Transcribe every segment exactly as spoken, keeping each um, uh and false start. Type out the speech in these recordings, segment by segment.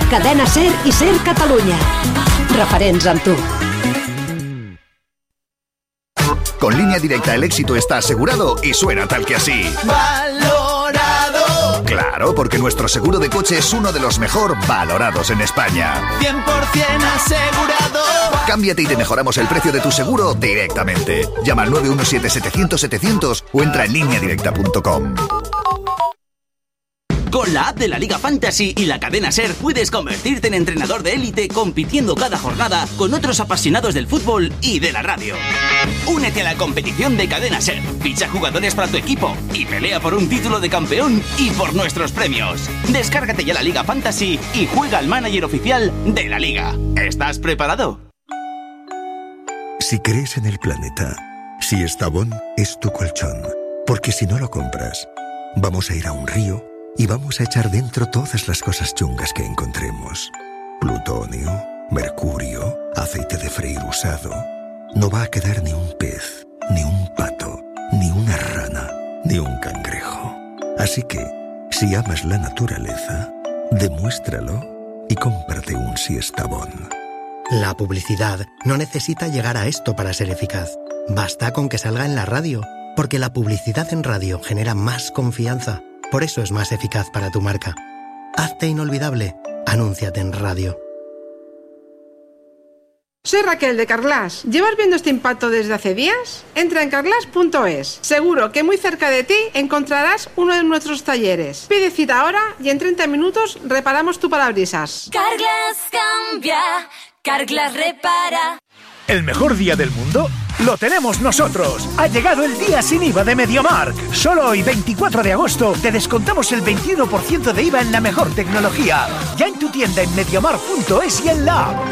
Cadena SER i SER Catalunya. Referents amb tu. Con Línea Directa el éxito está asegurado y suena tal que así. ¡Valorado! Claro, porque nuestro seguro de coche es uno de los mejor valorados en España. cien por ciento asegurado. Cámbiate y te mejoramos el precio de tu seguro directamente. Llama al nueve uno siete setecientos setecientos o entra en línea directa punto com. Con la app de la Liga Fantasy y la cadena SER puedes convertirte en entrenador de élite compitiendo cada jornada con otros apasionados del fútbol y de la radio. Únete a la competición de Cadena SER, ficha jugadores para tu equipo y pelea por un título de campeón y por nuestros premios. Descárgate ya la Liga Fantasy y juega al manager oficial de la Liga. ¿Estás preparado? Si crees en el planeta, si Estavón es tu colchón, porque si no lo compras, vamos a ir a un río y vamos a echar dentro todas las cosas chungas que encontremos. Plutonio, mercurio, aceite de freír usado. No va a quedar ni un pez, ni un pato, ni una rana, ni un cangrejo. Así que, si amas la naturaleza, demuéstralo y cómprate un Siestabón. La publicidad no necesita llegar a esto para ser eficaz. Basta con que salga en la radio, porque la publicidad en radio genera más confianza. Por eso es más eficaz para tu marca. Hazte inolvidable. Anúnciate en radio. Soy Raquel de Carglass. ¿Llevas viendo este impacto desde hace días? Entra en carglass punto es. Seguro que muy cerca de ti encontrarás uno de nuestros talleres. Pide cita ahora y en treinta minutos reparamos tu parabrisas. Carglass cambia, Carglass repara. ¿El mejor día del mundo? ¡Lo tenemos nosotros! Ha llegado el día sin I V A de MediaMarkt. Solo hoy, veinticuatro de agosto, te descontamos el veintiuno por ciento de I V A en la mejor tecnología. Ya en tu tienda en mediamarkt punto es y en la app.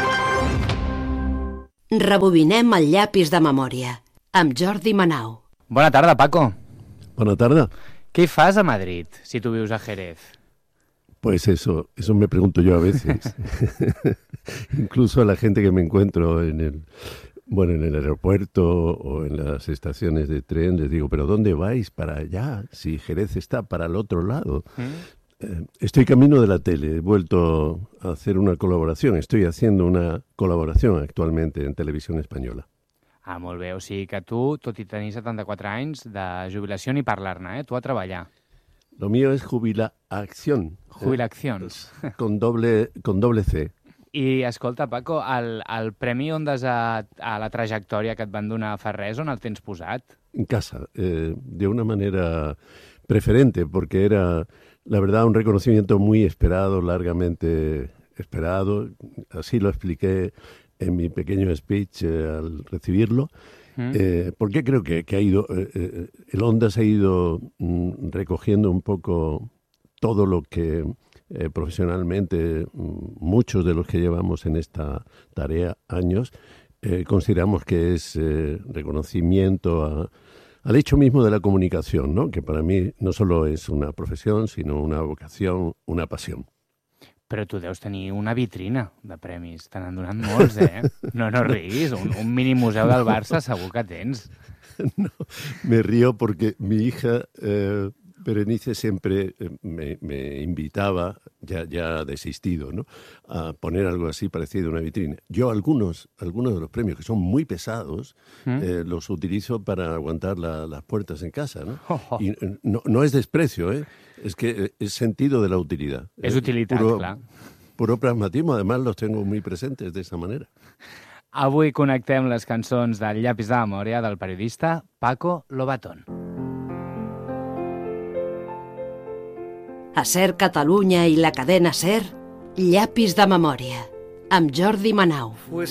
Rebobinem el llapis de memòria, amb Jordi Manau. Bona tarda, Paco. Bona tarda. ¿Qué fas a Madrid, si tú vives a Jerez? Pues eso, eso me pregunto yo a veces. Incluso a la gente que me encuentro en el, bueno, en el aeropuerto o en las estaciones de tren, les digo, ¿pero dónde vais para allá? Si Jerez está para el otro lado. ¿Mm? Eh, estoy camino de la tele, he vuelto a hacer una colaboración, estoy haciendo una colaboración actualmente en Televisión Española. Ah, molt bé, o sigui que tu, tot i tenir setanta-quatre anys de jubilació, ni parlar-ne, eh? Tu a treballar. Lo mío es jubilación. Jubilación. Eh, con doble, con doble C. I, escolta, Paco, el, el Premi Ondas a, a la trajectòria que et van donar fa res, on el tens posat? En casa, eh, de una manera preferente, porque era, la verdad, un reconocimiento muy esperado, largamente esperado. Así lo expliqué en mi pequeño speech eh, al recibirlo. Eh, porque creo que, que ha ido, eh, eh, el Ondas ha ido mm, recogiendo un poco todo lo que eh, profesionalmente mm, muchos de los que llevamos en esta tarea años eh, consideramos que es eh, reconocimiento a, al hecho mismo de la comunicación, ¿no? Que para mí no solo es una profesión, sino una vocación, una pasión. Però tu deus tenir una vitrina de premis. Te n'han donat molts, eh? No, no riguis. Un, un mini museu del Barça segur que tens. No, me río porque mi hija eh, Berenice siempre eh, me, me invitaba, ya, ya ha desistido, ¿no?, a poner algo así parecido a una vitrina. Yo algunos, algunos de los premios que son muy pesados ¿Mm? eh, los utilizo para aguantar la, las puertas en casa, ¿no? Oh, oh. Y no, no es desprecio, ¿eh? Es que es sentido de la utilidad. És utilitat, puro, clar. Puro pragmatismo, además los tengo muy presentes de esa manera. Avui connectem les cançons del llapis de memòria del periodista Paco Lobatón. A SER Catalunya i la cadena SER, llapis de memòria, amb Jordi Manau.